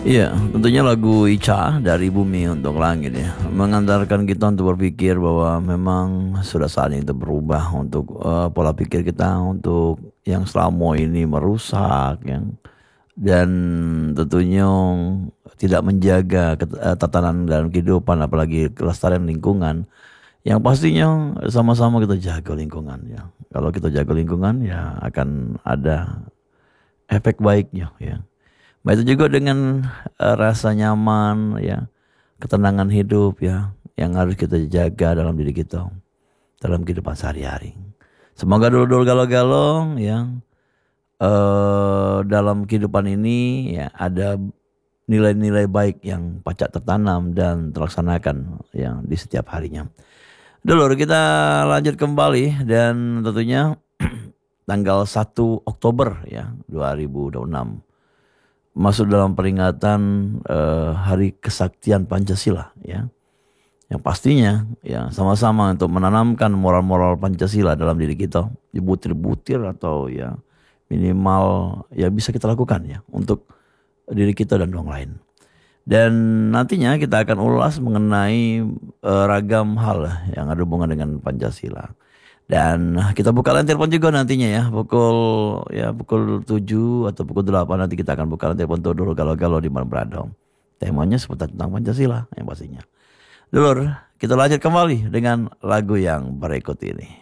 Iya, tentunya lagu Ica dari Bumi untuk Langit ya, mengantarkan kita untuk berpikir bahwa memang sudah saatnya kita berubah untuk pola pikir kita untuk yang selama ini merusak yang dan tentunya tidak menjaga tatanan dalam kehidupan apalagi kelestarian lingkungan yang pastinya sama-sama kita jaga lingkungan ya. Kalau kita jaga lingkungan ya akan ada efek baiknya ya. Begitu juga dengan rasa nyaman ya, ketenangan hidup ya, yang harus kita jaga dalam diri kita, dalam kehidupan sehari-hari. Semoga dulu-dulu galau-galau ya, dalam kehidupan ini ya ada nilai-nilai baik yang pacak tertanam dan terlaksanakan yang di setiap harinya. Dulu kita lanjut kembali dan tentunya tanggal 1 Oktober ya 2026 masuk dalam peringatan Hari Kesaktian Pancasila ya. Yang pastinya ya sama-sama untuk menanamkan moral-moral Pancasila dalam diri kita di butir-butir atau ya minimal ya bisa kita lakukan ya untuk diri kita dan orang lain. Dan nantinya kita akan ulas mengenai ragam hal yang ada hubungan dengan Pancasila. Dan kita buka line telepon juga nantinya pukul 7 atau pukul 8 nanti kita akan buka line telepon tuh dulu kalau di malam Brandong. Temanya seputar tentang Pancasila yang pastinya. Dulur, kita lanjut kembali dengan lagu yang berikut ini.